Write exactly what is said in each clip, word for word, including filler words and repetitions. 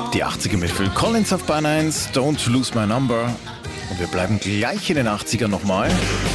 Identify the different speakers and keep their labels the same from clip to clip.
Speaker 1: Die achtziger mit Phil Collins auf Bahn eins, Don't Lose My Number. Und wir bleiben gleich in den achtzigern nochmal.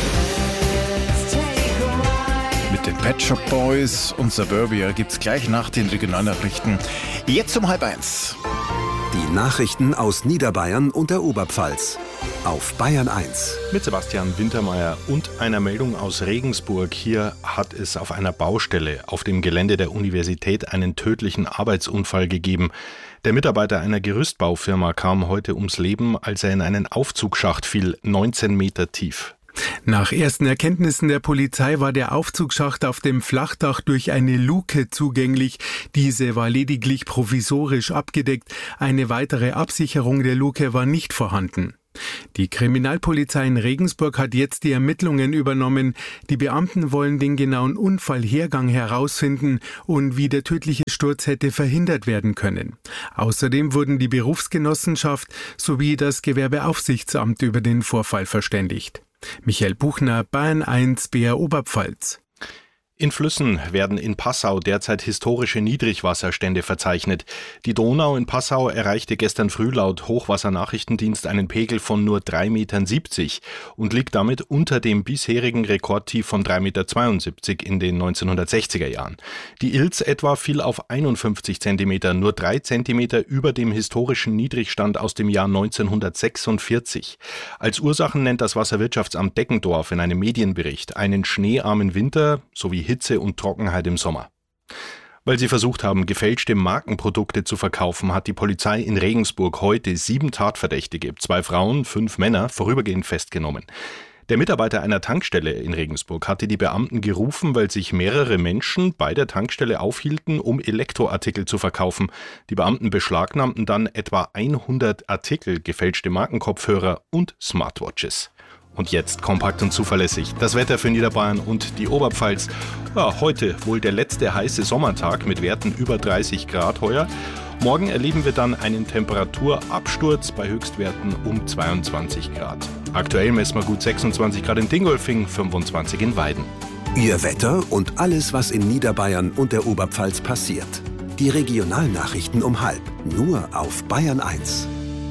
Speaker 1: Mit den Pet Shop Boys und Suburbia gibt's gleich nach den Regionalnachrichten. Jetzt um halb eins.
Speaker 2: Die Nachrichten aus Niederbayern und der Oberpfalz. Auf Bayern eins.
Speaker 3: Mit Sebastian Wintermeyer und einer Meldung aus Regensburg. Hier hat es auf einer Baustelle auf dem Gelände der Universität einen tödlichen Arbeitsunfall gegeben. Der Mitarbeiter einer Gerüstbaufirma kam heute ums Leben, als er in einen Aufzugsschacht fiel, neunzehn Meter tief.
Speaker 4: Nach ersten Erkenntnissen der Polizei war der Aufzugsschacht auf dem Flachdach durch eine Luke zugänglich. Diese war lediglich provisorisch abgedeckt. Eine weitere Absicherung der Luke war nicht vorhanden. Die Kriminalpolizei in Regensburg hat jetzt die Ermittlungen übernommen. Die Beamten wollen den genauen Unfallhergang herausfinden und wie der tödliche Sturz hätte verhindert werden können. Außerdem wurden die Berufsgenossenschaft sowie das Gewerbeaufsichtsamt über den Vorfall verständigt. Michael Buchner, Bayern eins, B R Oberpfalz.
Speaker 3: In Flüssen werden in Passau derzeit historische Niedrigwasserstände verzeichnet. Die Donau in Passau erreichte gestern früh laut Hochwassernachrichtendienst einen Pegel von nur drei Komma siebzig Meter und liegt damit unter dem bisherigen Rekordtief von drei Komma zweiundsiebzig Meter in den neunzehnhundertsechziger Jahren. Die Ilz etwa fiel auf einundfünfzig Zentimeter, nur drei Zentimeter über dem historischen Niedrigstand aus dem Jahr neunzehnhundertsechsundvierzig. Als Ursachen nennt das Wasserwirtschaftsamt Deggendorf in einem Medienbericht einen schneearmen Winter sowie Hitze und Trockenheit im Sommer. Weil sie versucht haben, gefälschte Markenprodukte zu verkaufen, hat die Polizei in Regensburg heute sieben Tatverdächtige, zwei Frauen, fünf Männer, vorübergehend festgenommen. Der Mitarbeiter einer Tankstelle in Regensburg hatte die Beamten gerufen, weil sich mehrere Menschen bei der Tankstelle aufhielten, um Elektroartikel zu verkaufen. Die Beamten beschlagnahmten dann etwa hundert Artikel, gefälschte Markenkopfhörer und Smartwatches. Und jetzt kompakt und zuverlässig das Wetter für Niederbayern und die Oberpfalz. Ja, heute wohl der letzte heiße Sommertag mit Werten über dreißig Grad heuer. Morgen erleben wir dann einen Temperaturabsturz bei Höchstwerten um zweiundzwanzig Grad. Aktuell messen wir gut sechsundzwanzig Grad in Dingolfing, fünfundzwanzig in Weiden.
Speaker 2: Ihr Wetter und alles, was in Niederbayern und der Oberpfalz passiert. Die Regionalnachrichten um halb, nur auf Bayern eins.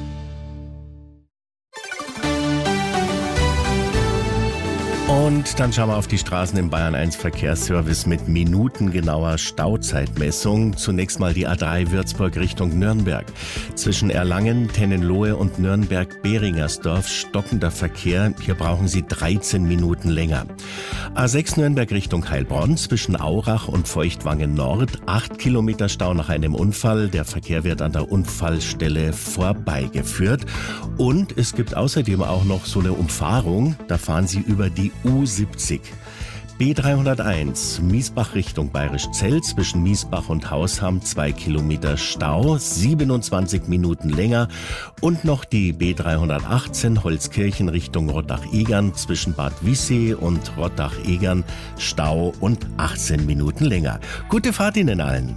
Speaker 5: Und dann schauen wir auf die Straßen im Bayern eins Verkehrsservice mit minutengenauer Stauzeitmessung. Zunächst mal die A drei Würzburg Richtung Nürnberg. Zwischen Erlangen, Tennenlohe und Nürnberg-Beringersdorf stockender Verkehr. Hier brauchen Sie dreizehn Minuten länger. A sechs Nürnberg Richtung Heilbronn zwischen Aurach und Feuchtwangen Nord. acht Kilometer Stau nach einem Unfall. Der Verkehr wird an der Unfallstelle vorbeigeführt. Und es gibt außerdem auch noch so eine Umfahrung. Da fahren Sie über die U siebzig. B dreihunderteins, Miesbach Richtung Bayerisch-Zell, zwischen Miesbach und Hausham zwei Kilometer Stau, siebenundzwanzig Minuten länger. Und noch die B dreihundertachtzehn, Holzkirchen Richtung Rottach-Egern, zwischen Bad Wissee und Rottach-Egern, Stau und achtzehn Minuten länger. Gute Fahrt Ihnen allen!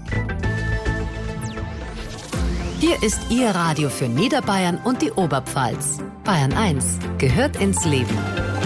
Speaker 6: Hier ist Ihr Radio für Niederbayern und die Oberpfalz. Bayern eins gehört ins Leben.